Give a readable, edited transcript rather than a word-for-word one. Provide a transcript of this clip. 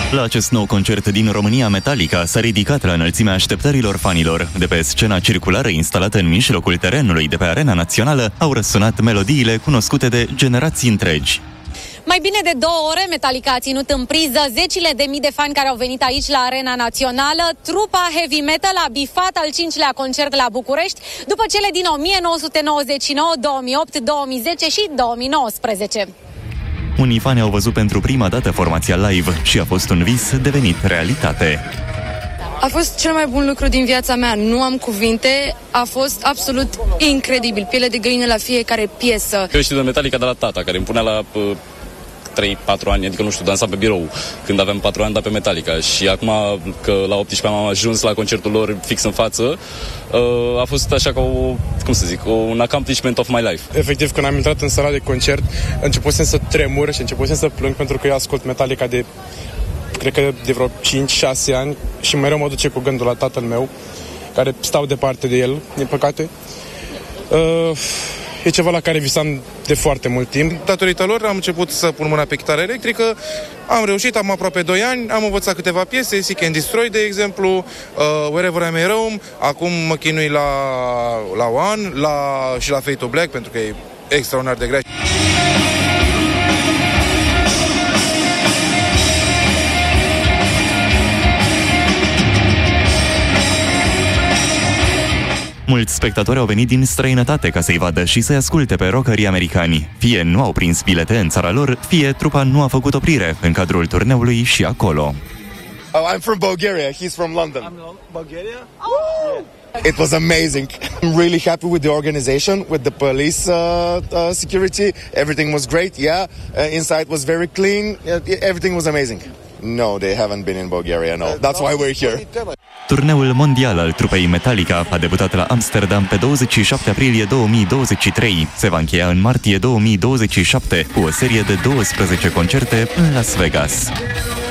La acest nou concert din România, Metallica s-a ridicat la înălțimea așteptărilor fanilor. De pe scena circulară instalată în mijlocul terenului de pe Arena Națională au răsunat melodiile cunoscute de generații întregi. Mai bine de 2 ore, Metallica a ținut în priză zecile de mii de fani care au venit aici la Arena Națională. Trupa heavy metal a bifat al 5-lea concert la București după cele din 1999, 2008, 2010 și 2019. Unii fani au văzut pentru prima dată formația live și a fost un vis devenit realitate. A fost cel mai bun lucru din viața mea, nu am cuvinte, a fost absolut incredibil, piele de găină la fiecare piesă. Eu știu de Metallica de la tata, care îmi punea la 3-4 ani, adică nu știu, dansam pe birou când aveam 4 ani, dar pe Metallica. Și acum că la 18 am ajuns la concertul lor fix în față, a fost așa ca un accomplishment of my life. Efectiv, când am intrat în sala de concert, începusem să tremur și începusem să plâng pentru că eu ascult Metallica cred că de vreo 5-6 ani și mereu mă duce cu gândul la tatăl meu, care stau departe de el, din păcate. E ceva la care visam de foarte mult timp. Datorită lor am început să pun mâna pe chitară electrică, am reușit, am aproape 2 ani, am învățat câteva piese, Seek and Destroy, de exemplu, Wherever I May Roam, acum mă chinui la One și la Fade to Black, pentru că e extraordinar de grea. Mulți spectatori au venit din străinătate ca să-i vadă și să-i asculte pe rockerii americani. Fie nu au prins bilete în țara lor, fie trupa nu a făcut oprire în cadrul turneului și acolo. Oh, I'm from Bulgaria. He's from London. I'm Bulgaria? Oh! It was amazing. I'm really happy with the organization, with the police security. Everything was great. Yeah, inside was very clean. Everything was amazing. No, they haven't been in Bulgaria. No, that's why we're here. Turneul mondial al trupei Metallica a debutat la Amsterdam pe 27 aprilie 2023. Se va încheia în martie 2027 cu o serie de 12 concerte în Las Vegas.